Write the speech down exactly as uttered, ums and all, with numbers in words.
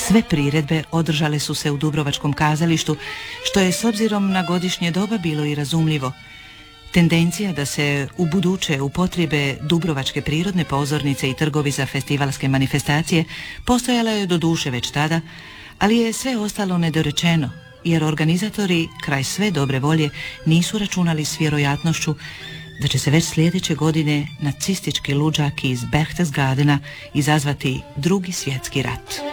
Sve priredbe održale su se u Dubrovačkom kazalištu, što je s obzirom na godišnje doba bilo i razumljivo. Tendencija da se u buduće upotrebe Dubrovačke prirodne pozornice i trgovi za festivalske manifestacije postojala je do duše već tada, ali je sve ostalo nedorečeno, jer organizatori kraj sve dobre volje nisu računali s vjerojatnošću da će se već sljedeće godine nacistički luđak iz Berchtesgadena izazvati drugi svjetski rat.